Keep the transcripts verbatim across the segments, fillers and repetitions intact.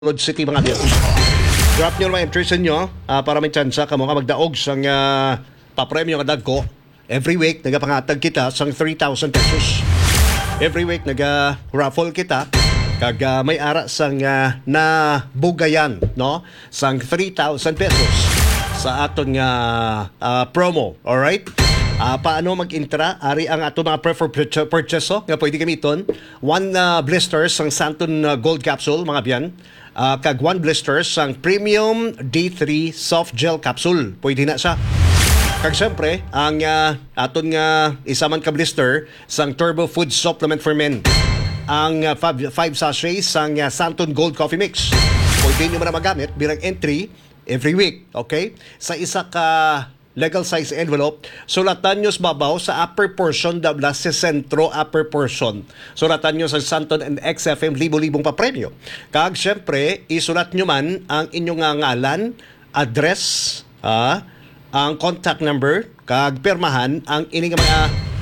Road City mga biyan. Drop nyo naman entries nyo uh, para may tsansa ka mga magdaog sang uh, papremyo nga dagko. Every week nagapangatag kita sang three thousand pesos. Every week naga-raffle kita kag uh, may ara sang uh, na bugayan no sang three thousand pesos sa aton nga uh, promo. Alright? Uh, paano mag-intra? Ari ang ato mga prefer purchase nga pwede gamiton. One uh, blisters sang Santon uh, Gold Capsule mga biyan. Uh, kag one blisters sang Premium D three Soft Gel Capsule. Pwede na siya. Kag siyempre, ang uh, aton nga isa man ka blister sang Turbo Food Supplement for Men. Ang uh, five sachets sang uh, Santon Gold Coffee Mix. Pwede nyo man magamit bilang entry every week. Okay? Sa isa ka legal size envelope, sulatan nyo sa babaw sa upper portion dabla sa sentro upper portion. Sulatan nyo sa Santon and X F M libo-libong pa premyo. Kag syempre, isulat nyo man ang inyong ngalan, address, ah, ang contact number, kag permahan ang ining mga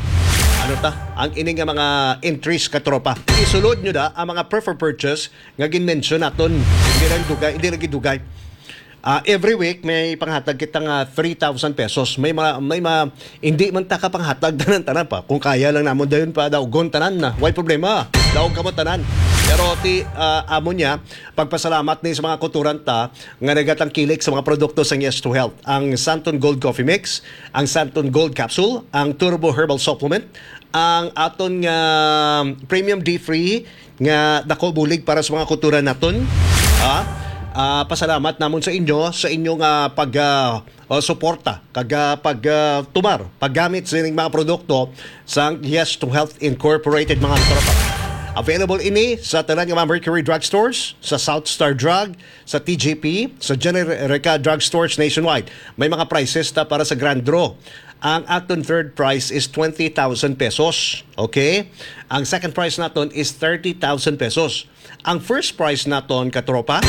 ano ta, ang ining mga entries katropa. Isulod nyo da ang mga prefer purchase nga gin-mention naton. Hindi lang dugay, hindi lang dugay. Uh, every week may panghatag kitang uh, three thousand pesos. May mga may mga hindi man ta ka panghatag tanan tanan pa. Kung kaya lang namon dayon pa daw gon tanan na. Why problema? Daog ka mo tanan. Pero ti uh, amo niya pagpasalamat ni sa mga kuturan ta nga nagatang kilik sa mga produkto sa Yes to Health. Ang Santon Gold Coffee Mix, ang Santon Gold Capsule, ang Turbo Herbal Supplement, ang aton nga uh, Premium D three nga dako bulig para sa mga kuturan naton. Ha? Ah, Uh, pasalamat namon sa inyo sa inyong uh, pag uh, uh, suporta kag uh, pag uh, tumar paggamit sa inyong mga produkto sa Yes to Health Incorporated mga tropa. Available ini sa tanan nga mga Mercury Drug Stores, sa South Star Drug, sa T J P, sa Generica Drug Stores nationwide. May mga prices ta para sa Grand Draw. Ang aton third prize is twenty thousand pesos. Okay? Ang second prize naton is thirty thousand pesos. Ang first prize naton katropa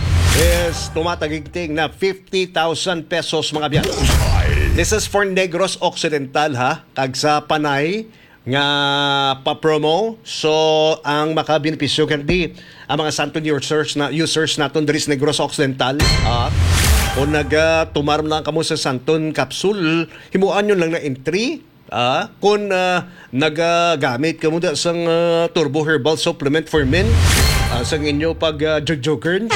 is tumatagigting na fifty thousand pesos mga biyan. This is for Negros Occidental ha, kag sa Panay nga pa-promo. So ang makabenepisyo kandi ang mga Santon users na users naton diri sa Negros Occidental ha. Kung nag-tumaram lang kamo sa Santon Capsule, himuan nyo lang na entry. Ah, kung uh, nagagamit ka mo da sang uh, Turbo Herbal Supplement for Men uh, sa inyo pag uh, jog-joggern,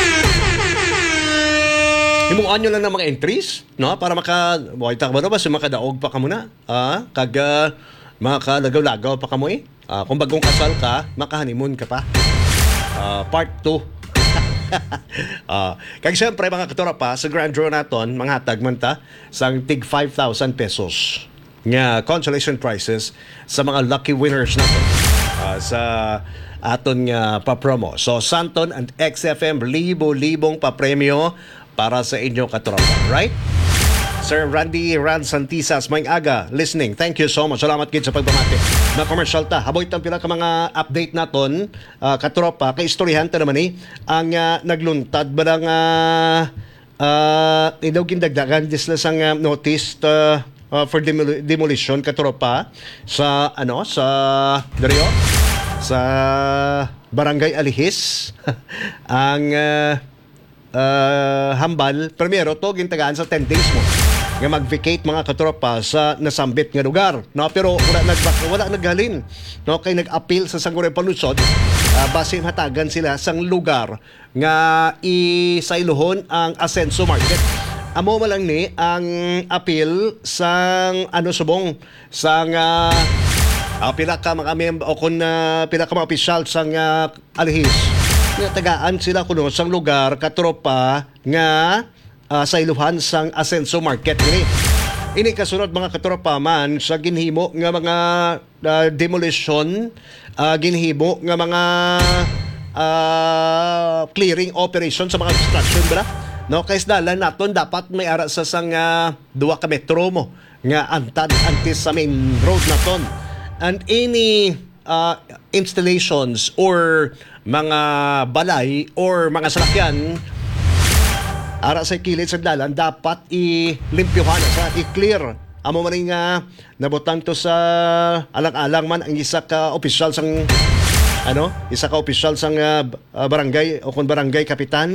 himuan nyo lang ng mga entries, no? Para maka, buhay takbo na ba, so makadaog pa ka muna. Ah, kag uh, makalagaw-lagaw pa ka mo eh. Ah, kung bagong kasal ka, makahanimon ka pa. Ah, part two. ah, kag siyempre mga katorapa, sa Grand Draw naton, mga hatag man ta, sang tig five thousand pesos nga consolation prizes sa mga lucky winners natin uh, sa aton nga pa-promo. So, Santon and X F M, libo-libong pa-premyo para sa inyo katropa. Right? Sir Randy Rand Santisas, may aga, listening. Thank you so much. Salamat gid sa pagbamati. Na commercial ta. Haboy tang pila ka mga update naton, uh, katropa, kay istoryahan ta naman eh, ang uh, nagluntad ba ng uh, uh, idaw gindagdagan dis sang uh, notice uh, Uh, for demol- demolition katropa sa ano sa Dario sa Barangay Alihis ang uh, uh, hambal primero to gintagaan sa ten days mo nga mag-vacate mga katropa sa nasambit nga lugar, no? Pero wala nag wala naghalin, no? Kay nag-appeal sa Sangguniang Palusod, uh, base hatagan sila sang lugar nga isailohon ang Asenso Market. Amo man lang ni ang appeal sang ano subong sang uh, uh, pila ka mga member o kun uh, pila ka mga opisyal sang uh, Alihis nga tagaan sila kuno sang lugar katropa nga uh, sa iluhan sang Asenso Market ni. Ini kasunod mga katropa man sa ginhimo nga mga uh, demolition, uh, ginhimo nga mga uh, clearing operation sa mga construction ba? No, kay dalan naton dapat may ara sa sang uh, duwa ka metro mo nga antad antes sa main road naton. And any uh, installations or mga balay or mga salakyan ara sa kilid sa dalan dapat i-limpyuhan sa i-clear. Amo man nga nabutang to sa alang-alang man ang isa ka opisyal sang ano, isa ka opisyal sang ah, b- ah, barangay o kung barangay kapitan